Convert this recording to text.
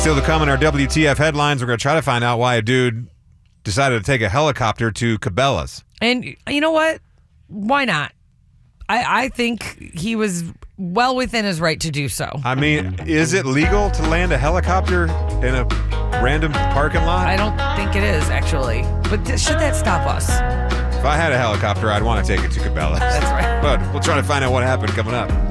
still to come in our WTF headlines. We're going to try to find out why a dude decided to take a helicopter to Cabela's. And you know what? Why not? I think he was well within his right to do so. I mean, is it legal to land a helicopter in a random parking lot? I don't think it is, actually. But should that stop us? If I had a helicopter, I'd want to take it to Cabela's. That's right. But we'll try to find out what happened coming up.